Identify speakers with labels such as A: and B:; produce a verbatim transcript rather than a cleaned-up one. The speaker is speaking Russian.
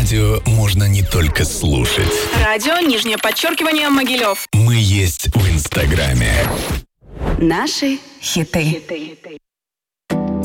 A: радио можно не только слушать.
B: Радио, нижнее подчеркивание, Могилев.
A: Мы есть в Инстаграме.
B: Наши хиты.